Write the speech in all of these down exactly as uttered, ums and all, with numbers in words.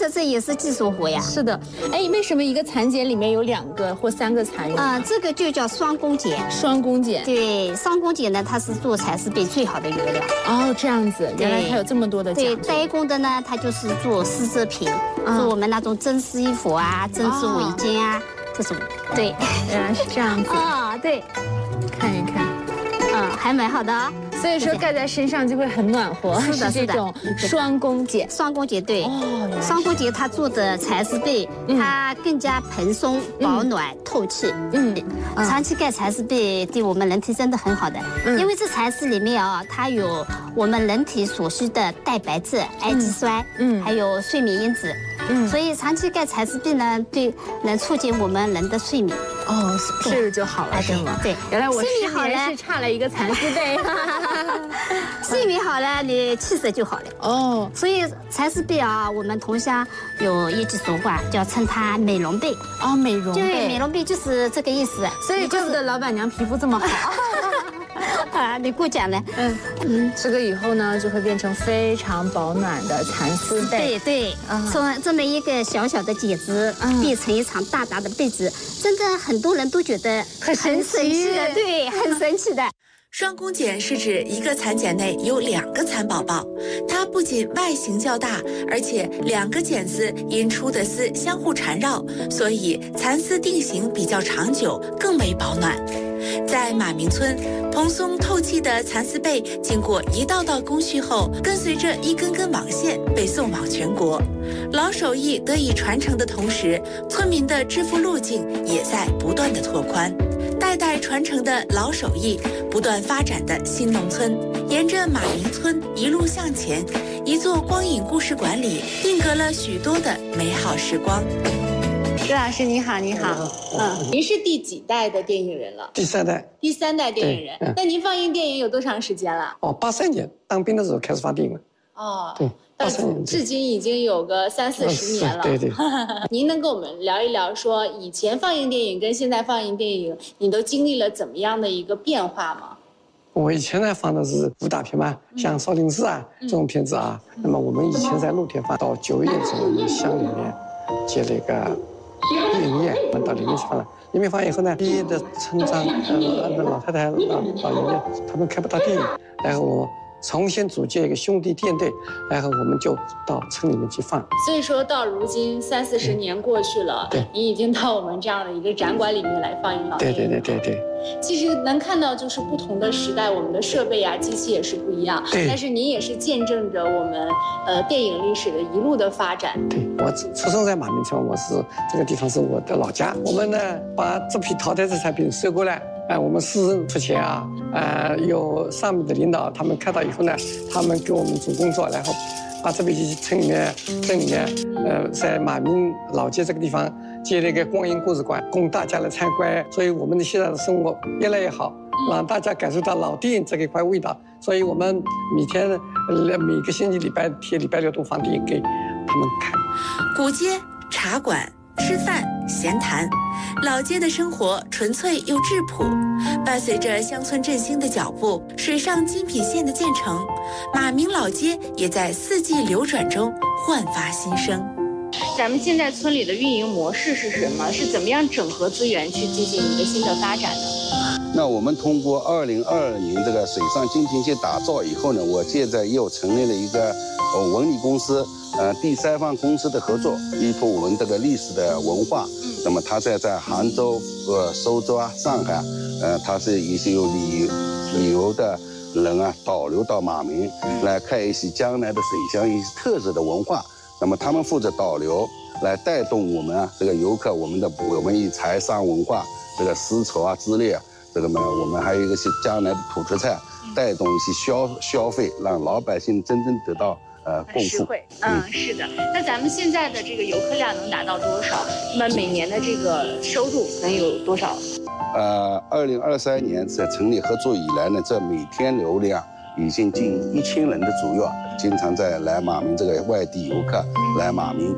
这也是技术活呀。 是的，哎，为什么一个蚕茧里面有两个或三个蚕蛹？ 啊、呃，这个就叫双弓茧。 双弓茧。 对，双弓茧呢，它是做蚕丝被最好的原料。 哦，这样子，原来它有这么多的讲究。 对，单弓的呢，它就是做丝织品，嗯、做我们那种针丝衣服啊、针织围巾啊、哦、这种。对， 原来是这样子。 啊、哦，对， 看一看， 嗯，还蛮好的啊、 哦。所以说盖在身上就会很暖和， 是的， 是这种双弓茧。 双弓茧对， 哦， 双弓茧它做的蚕丝被，它更加蓬松、保暖、透气。嗯，长期盖蚕丝被对我们人体真的很好的，因为这蚕丝里面啊，它有我们人体所需的蛋白质、氨基酸，嗯，还有睡眠因子。嗯，所以长期盖蚕丝被呢，对能促进我们人的睡眠。 哦，睡了就好了，是吗？ 对， 原来我失眠是差了一个蚕丝被。 睡眠好了，你气色就好了。哦，所以蚕丝被啊，我们同乡有一句俗话，叫称它美容被。 哦，美容被。 对，美容被就是这个意思。 所以怪不得老板娘皮肤这么好。 啊，你过奖了。 嗯嗯，这个以后呢，就会变成非常保暖的蚕丝被。 对对，从这么一个小小的茧子变成一场大大的被子，真的很多人都觉得很神奇的，对，很神奇的。 双弓茧是指一个蚕茧内有两个蚕宝宝，它不仅外形较大，而且两个茧子因出的丝相互缠绕，所以蚕丝定型比较长久，更为保暖。在马鸣村，蓬松透气的蚕丝被经过一道道工序后，跟随着一根根网线被送往全国。老手艺得以传承的同时，村民的致富路径也在不断的拓宽。代代传承的老手艺，不断发展的新农村，沿着马鸣村一路向前，一座光影故事馆里定格了许多的美好时光。 周老师你好，你好，嗯，您是第几代的电影人了？ 第三代。 第三代电影人，嗯、那您放映电影有多长时间了？ 哦，八三年当兵的时候开始放电影了。 哦，对，到至今已经有个三四十年了。 对对。 您能跟我们聊一聊，说以前放映电影跟现在放映电影，你都经历了怎么样的一个变化吗？ 我以前呢放的是武打片嘛，像《少林寺》啊、嗯、这种片子啊。嗯、那么我们以前在露天放，到九月之后，我们乡里面接了一个电影院，我们到里面去放了。里面放以后呢，毕业的村长、呃、老太太、老老爷爷，他们看不到电影，然后我重新组建一个兄弟电队，然后我们就到村里面去放。 所以说到如今三四十年过去了，对，你已经到我们这样的一个展馆里面来放映了。 对对对对对。 其实能看到，就是不同的时代，我们的设备啊、机器也是不一样。对。但是您也是见证着我们呃电影历史的一路的发展。 对，我出生在马鸣村，我是这个地方是我的老家。我们呢把这批淘汰的产品收过来。哎，我们私人出钱啊，呃，有上面的领导，他们看到以后呢，他们给我们做工作，然后把这批村里面、镇里面，呃，在马鸣老街这个地方建了一个光影故事馆，供大家来参观。所以我们的现在的生活越来越好，让大家感受到老电影这一块味道。所以我们每天、呃、每个星期礼拜天、礼拜六都放电影给他们看。 古街、茶馆、吃饭、闲谈。老街的生活纯粹又质朴，伴随着乡村振兴的脚步，水上精品线的建成，马鸣老街也在四季流转中焕发新生。 咱们现在村里的运营模式是什么？是怎么样整合资源去进行一个新的发展呢？ 那我们通过二零二二年这个水上精品线打造以后呢，我现在又成立了一个呃文旅公司，呃第三方公司的合作，依托我们这个历史的文化。那么它在在杭州、呃苏州啊、上海，呃，它是一些有旅游旅游的人啊导流到马鸣，来看一些江南的水乡一些特色的文化。那么他们负责导流，来带动我们啊这个游客，我们的我们以财商文化这个丝绸啊织猎啊，这个呢我们还有一个是江南的土特产，带动一些消消费，让老百姓真正得到。呃， 很实惠，嗯，是的。那咱们现在的这个游客量能达到多少？那么每年的这个收入能有多少？ 呃，二零二三年在成立合作以来呢，这每天流量已经近一千人的左右，经常在来马鸣这个外地游客来马鸣。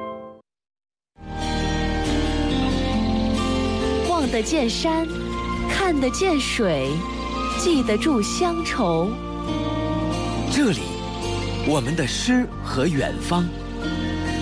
望得见山，看得见水，记得住乡愁。 这里。我们的诗和远方。